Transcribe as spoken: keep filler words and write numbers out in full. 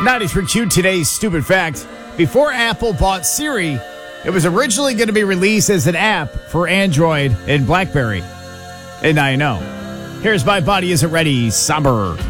ninety-three Q, today's stupid fact. Before Apple bought Siri, it was originally going to be released as an app for Android and BlackBerry. And now you know. Here's My Body Isn't Ready, Somber.